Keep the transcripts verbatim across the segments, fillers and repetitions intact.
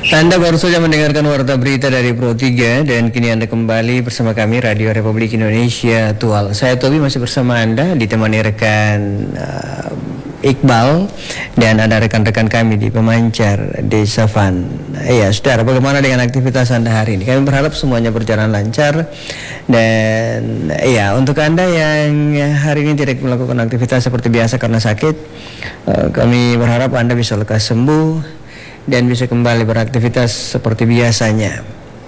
Anda baru saja mendengarkan warta berita dari Pro tiga dan kini Anda kembali bersama kami Radio Republik Indonesia Tual. Saya Tobi masih bersama Anda ditemani rekan uh, Iqbal dan ada rekan-rekan kami di Pemancar Desa Van. Iya, saudara, bagaimana dengan aktivitas Anda hari ini? Kami berharap semuanya berjalan lancar dan iya, untuk Anda yang hari ini tidak melakukan aktivitas seperti biasa karena sakit, uh, kami berharap Anda bisa lekas sembuh dan bisa kembali beraktivitas seperti biasanya.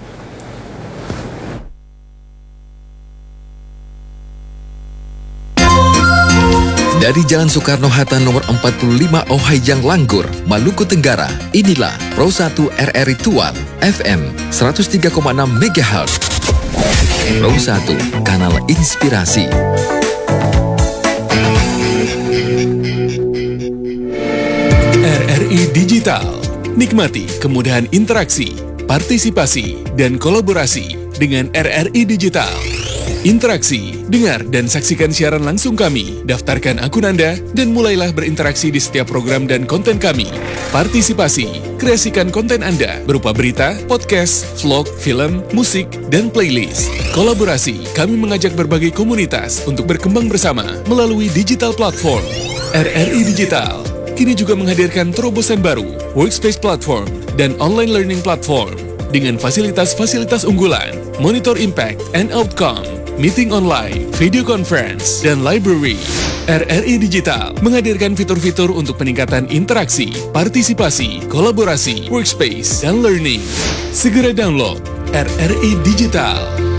Dari Jalan Soekarno-Hatta nomor empat puluh lima Ohayang Langgur, Maluku Tenggara, inilah Pro satu R R I Tual F M seratus tiga koma enam megahertz. Pro satu, kanal inspirasi. R R I Digital. Nikmati kemudahan interaksi, partisipasi, dan kolaborasi dengan R R I Digital. Interaksi, dengar dan saksikan siaran langsung kami, daftarkan akun Anda, dan mulailah berinteraksi di setiap program dan konten kami. Partisipasi, kreasikan konten Anda berupa berita, podcast, vlog, film, musik, dan playlist. Kolaborasi, kami mengajak berbagai komunitas untuk berkembang bersama melalui digital platform. R R I Digital kini juga menghadirkan terobosan baru, workspace platform, dan online learning platform dengan fasilitas-fasilitas unggulan, monitor impact and outcome, meeting online, video conference, dan library. R R I Digital menghadirkan fitur-fitur untuk peningkatan interaksi, partisipasi, kolaborasi, workspace, dan learning. Segera download R R I Digital.